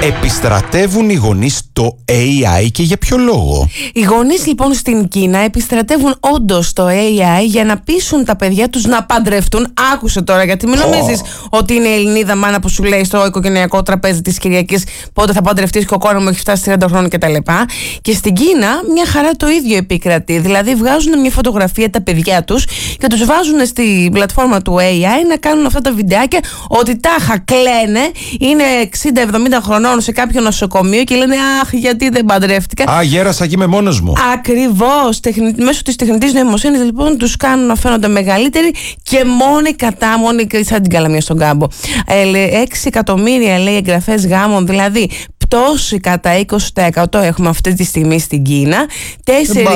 Επιστρατεύουν οι γονείς το AI και για ποιο λόγο? Οι γονείς λοιπόν στην Κίνα επιστρατεύουν όντως το AI για να πείσουν τα παιδιά τους να παντρευτούν. Άκουσε τώρα, γιατί μην νομίζεις ότι είναι η Ελληνίδα μάνα που σου λέει στο οικογενειακό τραπέζι της Κυριακής πότε θα παντρευτείς και ο κόρος μου έχει φτάσει 30 χρόνια κτλ. Και στην Κίνα μια χαρά το ίδιο επικρατεί. Δηλαδή βγάζουν μια φωτογραφία τα παιδιά τους και τους βάζουν στη πλατφόρμα του AI να κάνουν αυτά τα βιντεάκια ότι τάχα κλαίνε, είναι 60-70 χρονών σε κάποιο νοσοκομείο και λένε αχ, γιατί δεν παντρεύτηκα. Α, γέρασα και είμαι μόνος μου. Ακριβώς. Μέσω της τεχνητής νοημοσύνης λοιπόν τους κάνουν να φαίνονται μεγαλύτεροι και μόνοι σαν την καλαμιά στον κάμπο. 6 εκατομμύρια λέει εγγραφές γάμων, δηλαδή πτώση κατά 20% έχουμε αυτή τη στιγμή στην Κίνα. 4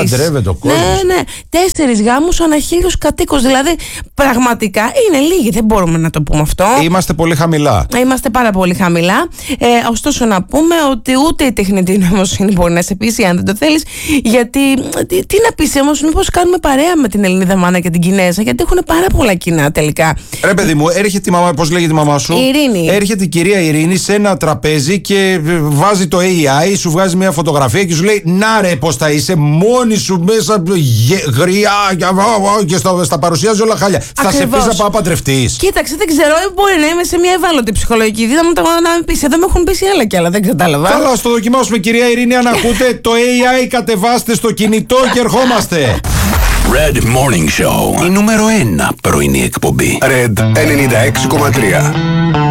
γάμους ανά 1.000 κατοίκους. Δηλαδή πραγματικά είναι λίγοι, δεν μπορούμε να το πούμε αυτό. Είμαστε πολύ χαμηλά. Είμαστε πάρα πολύ χαμηλά. Ωστόσο να πούμε ότι ούτε η τεχνητή νοημοσύνη μπορεί να σε πείσει αν δεν το θέλεις. Γιατί τι να πεις όμως, μήπως κάνουμε παρέα με την Ελληνίδα μάνα και την Κινέζα, γιατί έχουν πάρα πολλά κοινά τελικά. Ρε παιδί μου, έρχεται η μαμά, πώς λέγεται η μαμά σου? Ειρήνη. Έρχεται η κυρία Ειρήνη σε ένα τραπέζι και βάζει το AI, σου βγάζει μια φωτογραφία και σου λέει να ρε πως θα είσαι μόνη σου μέσα γριά και στα παρουσιάζει όλα χάλια. Ακριβώς. Θα σε πεις να πάω παντρευτείς? Κοίταξε, δεν ξέρω, μπορεί να είμαι σε μια ευάλωτη ψυχολογική δύναμη να με πεις. Εδώ με έχουν πείσει άλλα κι άλλα, δεν κατάλαβα. Καλά, στο δοκιμάσουμε κυρία Ειρήνη, αν ακούτε το AI κατεβάστε στο κινητό και ερχόμαστε. Red Morning Show. Η νούμερο 1 πρωινή εκπομπή. Red 96,3.